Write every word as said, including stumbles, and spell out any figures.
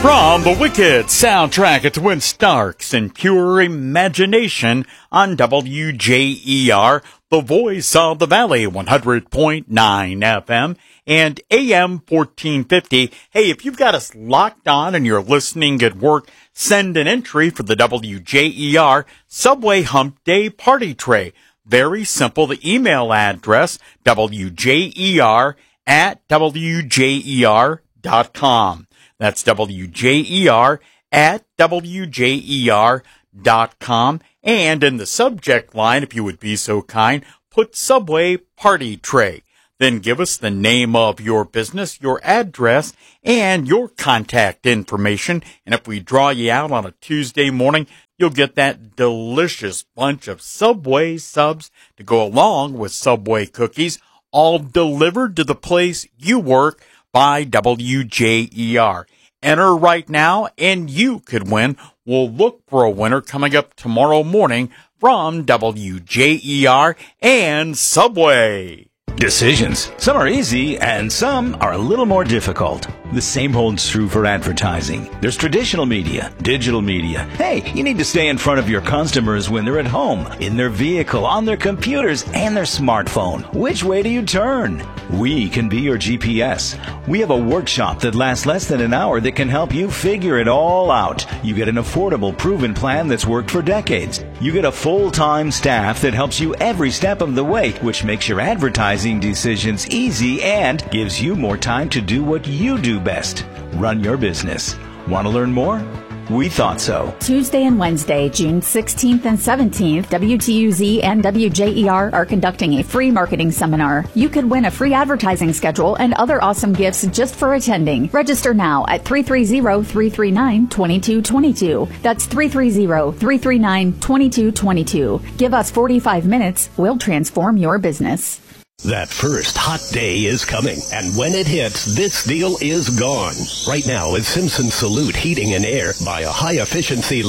From the Wicked soundtrack, it's Win Starks and Pure Imagination on W J E R, the voice of the Valley, one hundred point nine F M and A M fourteen fifty. Hey, if you've got us locked on and you're listening at work, send an entry for the W J E R Subway Hump Day Party Tray. Very simple. The email address, W J E R at W J E R dot com. That's W J E R at W J E R dot com. And in the subject line, if you would be so kind, put Subway Party Tray. Then give us the name of your business, your address, and your contact information. And if we draw you out on a Tuesday morning, you'll get that delicious bunch of Subway subs to go along with Subway cookies, all delivered to the place you work by W J E R. Enter right now and you could win. We'll look for a winner coming up tomorrow morning from W J E R and Subway. Decisions. Some are easy and some are a little more difficult. The same holds true for advertising. There's traditional media, digital media. Hey, you need to stay in front of your customers when they're at home, in their vehicle, on their computers, and their smartphone. Which way do you turn? We can be your G P S. We have a workshop that lasts less than an hour that can help you figure it all out. You get an affordable, proven plan that's worked for decades. You get a full-time staff that helps you every step of the way, which makes your advertising decisions easy and gives you more time to do what you do best. Run your business. Want to learn more? We thought so. Tuesday and Wednesday, June sixteenth and seventeenth, W T U Z and W J E R are conducting a free marketing seminar. You could win a free advertising schedule and other awesome gifts just for attending. Register now at three three zero, three three nine, two two two two. That's three three zero, three three nine, two two two two. Give us forty-five minutes. We'll transform your business. That first hot day is coming, and when it hits, this deal is gone. Right now, at Simpson Salute Heating and Air, buy a high-efficiency